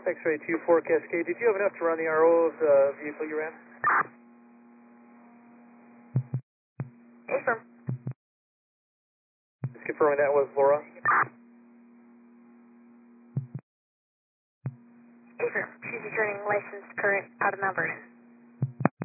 X-ray 24 Cascade, did you have enough to run the RO of the vehicle you ran? Affirm. Just confirming that was Laura. Affirm. She's returning licensed current out of Mount Vernon.